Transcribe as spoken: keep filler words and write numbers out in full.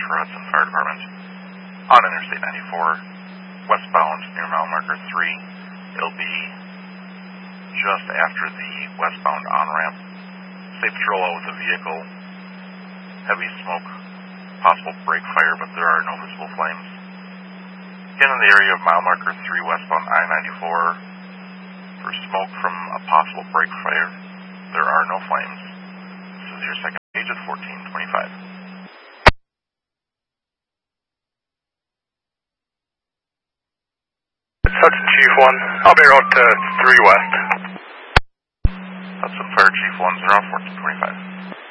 for Hudson Fire Department. On Interstate ninety-four, westbound near mile marker three. It'll be just after the westbound on-ramp. Stay patrol out with the vehicle. Heavy smoke, possible brake fire, but there are no visible flames. Again, in the area of mile marker three westbound I ninety-four, for smoke from a possible brake fire, there are no flames. This is your second page at fourteen twenty-five. Hudson Chief one, I'll be out to three west. Hudson Fire Chief one, zero fourteen twenty-five.